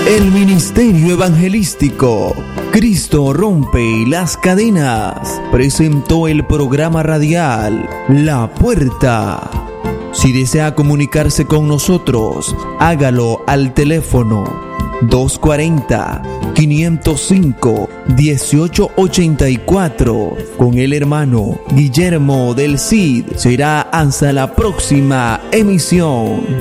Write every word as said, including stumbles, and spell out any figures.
El Ministerio Evangelístico Cristo Rompe las Cadenas presentó el programa radial La Puerta. Si desea comunicarse con nosotros, hágalo al teléfono dos cuatro cero, cinco cero cinco, uno ocho ocho cuatro con el hermano Guillermo del Cid. Será hasta la próxima emisión.